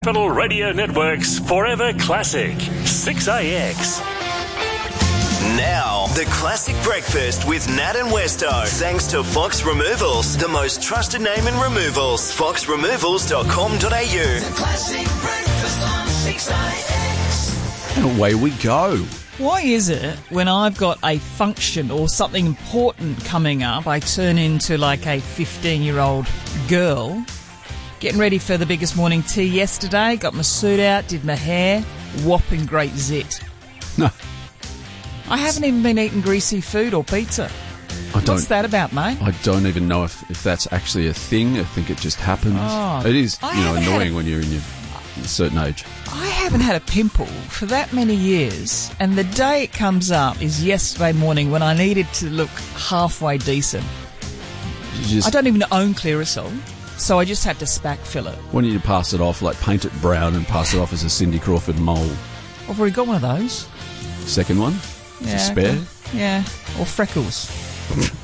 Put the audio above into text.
Capital Radio Network's Forever Classic, 6AX. Now, the Classic Breakfast with Nat and Westo. Thanks to Fox Removals, the most trusted name in removals. foxremovals.com.au. The Classic Breakfast on 6AX. And away we go. Why is it when I've got a function or something important coming up, I turn into like a 15-year-old girl? Getting ready for the biggest morning tea yesterday, got my suit out, did my hair, whopping great zit. No, I haven't even been eating greasy food or pizza. What's that about, mate? I don't even know if that's actually a thing. I think it just happens. Oh, it is, I haven't annoying when you're in a certain age. I haven't had a pimple for that many years, and the day it comes up is yesterday morning when I needed to look halfway decent. I don't even own Clearasil, so I just had to spack fill it. Why don't you pass it off, like paint it brown and pass it off as a Cindy Crawford mole? I've already got one of those. Second one? Yeah. Spare? Yeah, or freckles.